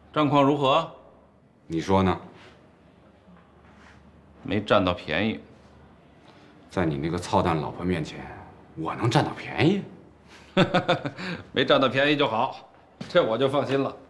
战况如何？ 你说呢？ 没占到便宜。 在你那个操蛋老婆面前，我能占到便宜？ 没占到便宜就好，这我就放心了。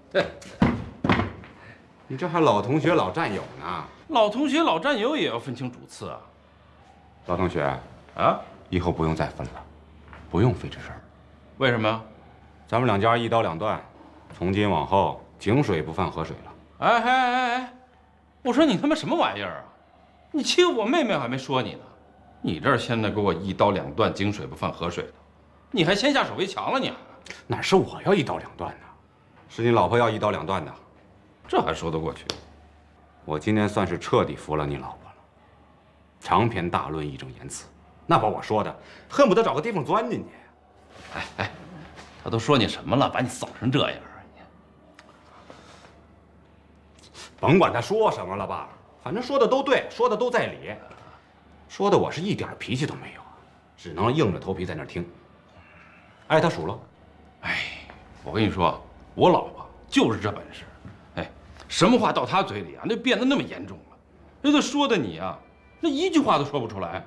你这还老同学老战友呢？ 老同学老战友也要分清主次啊。 老同学啊， 以后不用再分了，不用费这事儿。 为什么呀？ 咱们两家一刀两断，从今往后井水不犯河水了。 哎！我说你他妈什么玩意儿啊？你欺负我妹妹还没说你呢，你这儿现在给我一刀两断，井水不犯河水的，你还先下手为强了你？ 哪是我要一刀两断的，是你老婆要一刀两断的， 这还说得过去？ 我今天算是彻底服了你老婆了，长篇大论，义正言辞，那把我说的恨不得找个地方钻进去。 哎，他都说你什么了，把你扫成这样？ 甭管他说什么了吧，反正说的都对，说的都在理，说的我是一点脾气都没有，只能硬着头皮在那儿听。挨他数落。 哎，我跟你说，我老婆就是这本事。哎，什么话到她嘴里啊，那变得那么严重了，那都说的你啊，那一句话都说不出来。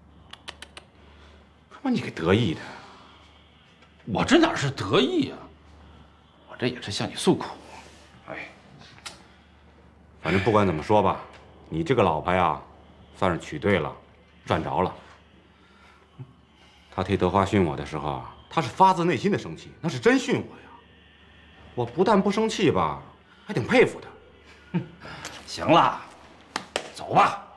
把你给得意的。 我这哪是得意啊，我这也是向你诉苦。哎， 反正不管怎么说吧，你这个老婆呀，算是娶对了，赚着了。他替德华训我的时候啊，他是发自内心的生气，那是真训我呀。我不但不生气吧，还挺佩服他。 行了，走吧。